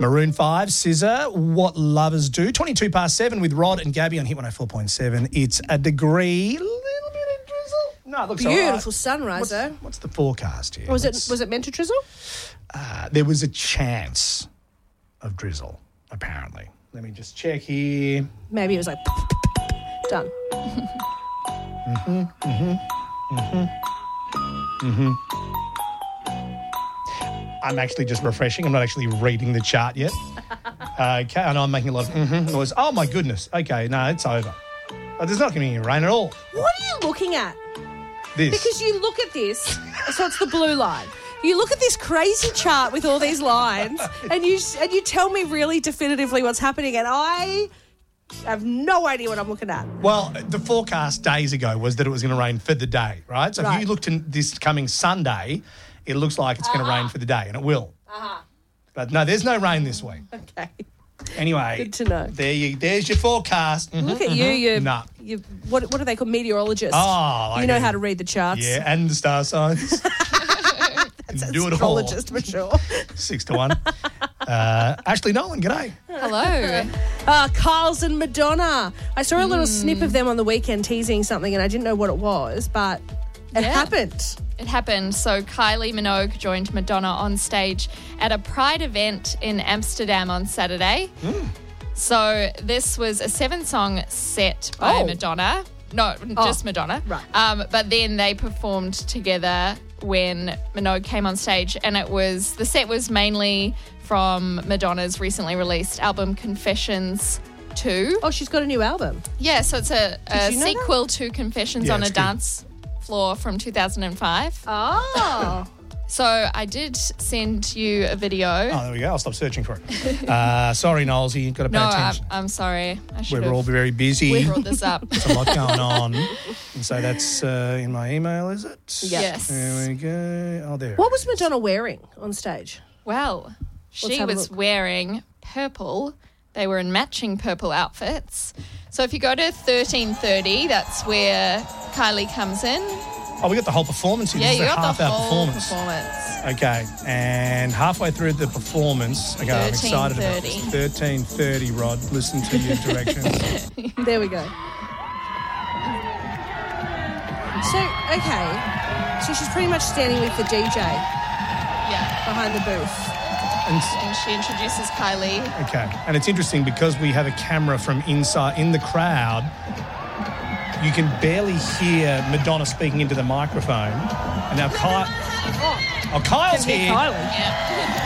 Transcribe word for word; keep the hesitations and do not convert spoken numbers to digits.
Maroon five, Scissor, What Lovers Do. twenty-two past seven with Rod and Gabby on Hit one oh four point seven. It's a degree, little bit of drizzle. No, it looks all right. Beautiful sunrise, though. What's, what's the forecast here? Was it Let's- was it meant to drizzle? Uh, there was a chance of drizzle, apparently. Let me just check here. Maybe it was like done. Mm-hmm, mm-hmm, mm-hmm, mm-hmm. I'm actually just refreshing. I'm not actually reading the chart yet. Okay, I know I'm making a lot of mm-hmm noise. Oh, my goodness. Okay, no, it's over. Oh, there's not going to be any rain at all. What are you looking at? This. Because you look at this, so it's the blue line. You look at this crazy chart with all these lines, and you and you tell me really definitively what's happening, and I have no idea what I'm looking at. Well, the forecast days ago was that it was going to rain for the day, right? So Right. if you looked at this coming Sunday, it looks like it's going to rain for the day, and it will. Uh-huh. But no, there's no rain this week. Okay. Anyway, Good to know. There you, there's your forecast. Mhm, Look at you, you, Nah. you. What what do they call meteorologists? Oh, like you know a- how to read the charts. Yeah, and the star signs. That's Do it all. astrologist for sure. Six to one. Uh, Ashley Nolan, g'day. Hello. Uh, Kyle's and Madonna. I saw a little snip of them on the weekend teasing something, and I didn't know what it was, but it Yeah. happened. It happened. So Kylie Minogue joined Madonna on stage at a Pride event in Amsterdam on Saturday. So this was a seven-song set by Oh. Madonna. No, Oh. just Madonna. Right. Um, but then they performed together when Minogue came on stage, and it was the set was mainly from Madonna's recently released album Confessions two. Oh, she's got a new album. Yeah, so it's a, a Did you know that? sequel to Confessions Yeah, on a it's good. Dance Floor from two thousand five. Oh. So I did send you a video. Oh, there we go. I'll stop searching for it. Uh, sorry, Knowles, you've got to pay no, I'm, attention. I'm sorry. I should We're all have very busy. brought this up. There's a lot going on. And so that's uh, in my email, is it? Yes. There we go. Oh, there. What was Madonna wearing on stage? Well, she have a was look. wearing purple. They were in matching purple outfits. So if you go to thirteen thirty, that's where Kylie comes in. Oh, we got the whole performance here. Yeah, this you is a got the half-hour whole performance. performance. Okay, and halfway through the performance, okay, I'm excited about this. thirteen thirty. thirteen thirty, Rod. Listen to your directions. There we go. So, okay. So she's pretty much standing with the D J Yeah. behind the booth. And, And she introduces Kylie. okay, and it's interesting because we have a camera from inside in the crowd. You can barely hear Madonna speaking into the microphone. And now Kyle, oh, Kyle's Can hear here. Kylie. Yeah.